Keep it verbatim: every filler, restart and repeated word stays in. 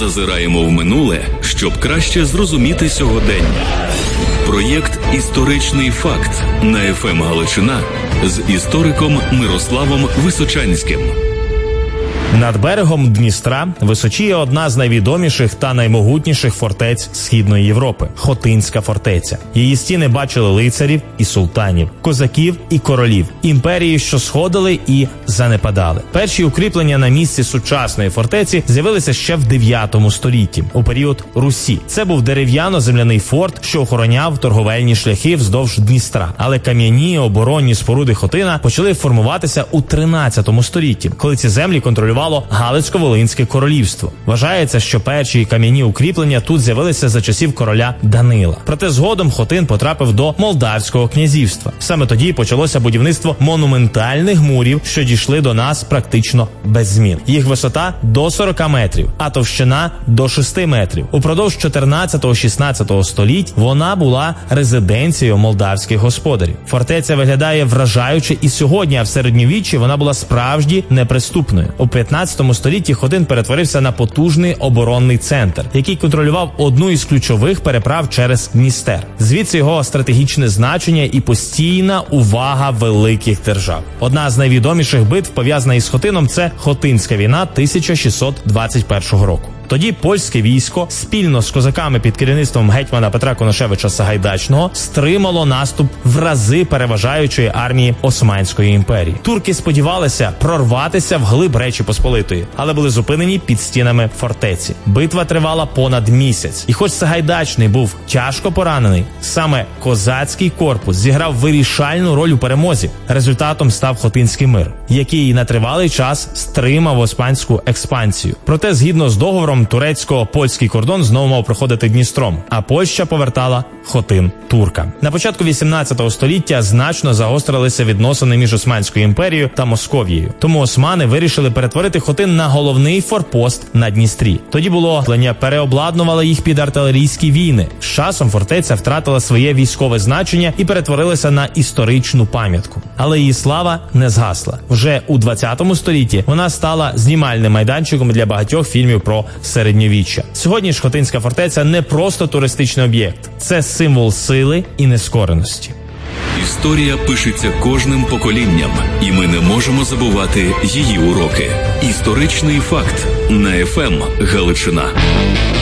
Зазираємо в минуле, щоб краще зрозуміти сьогодення. Проєкт «Історичний факт» на еф ем Галичина з істориком Мирославом Височанським. Над берегом Дністра височіє одна з найвідоміших та наймогутніших фортець Східної Європи – Хотинська фортеця. Її стіни бачили лицарів і султанів, козаків і королів, імперії, що сходили і занепадали. Перші укріплення на місці сучасної фортеці з'явилися ще в дев'ятому столітті, у період Русі. Це був дерев'яно-земляний форт, що охороняв торговельні шляхи вздовж Дністра. Але кам'яні оборонні споруди Хотина почали формуватися у тринадцятому столітті, коли ці землі контролювали Галицько-Волинське королівство. Вважається, що перші кам'яні укріплення тут з'явилися за часів короля Данила. Проте згодом Хотин потрапив до Молдавського князівства. Саме тоді почалося будівництво монументальних мурів, що дійшли до нас практично без змін. Їх висота до сорока метрів, а товщина до шести метрів. Упродовж чотирнадцятого-шістнадцятого століть вона була резиденцією молдавських господарів. Фортеця виглядає вражаюче і сьогодні, а в середньовіччі вона була справді неприступною. У п'ятнадцятому столітті Хотин перетворився на потужний оборонний центр, який контролював одну із ключових переправ через Дністер. Звідси його стратегічне значення і постійна увага великих держав. Одна з найвідоміших битв, пов'язана із Хотином, це Хотинська війна тисяча шістсот двадцять першого року. Тоді польське військо спільно з козаками під керівництвом гетьмана Петра Конашевича Сагайдачного стримало наступ в рази переважаючої армії Османської імперії. Турки сподівалися прорватися вглиб Речі Посполитої, але були зупинені під стінами фортеці. Битва тривала понад місяць. І хоч Сагайдачний був тяжко поранений, саме козацький корпус зіграв вирішальну роль у перемозі. Результатом став Хотинський мир, який на тривалий час стримав османську експансію. Проте, згідно з договором, турецько-польський кордон знову мав проходити Дністром, а Польща повертала Хотин туркам. На початку вісімнадцятого століття значно загострилися відносини між Османською імперією та Московією. Тому османи вирішили перетворити Хотин на головний форпост на Дністрі. Тоді було переобладнували їх під артилерійські війни. З часом фортеця втратила своє військове значення і перетворилася на історичну пам'ятку. Але її слава не згасла. Вже у двадцятому столітті вона стала знімальним майданчиком для багатьох фільмів про середньовіччя. Сьогодні ж Хотинська фортеця не просто туристичний об'єкт. Це символ сили і нескореності. Історія пишеться кожним поколінням, і ми не можемо забувати її уроки. Історичний факт на еф ем Галичина.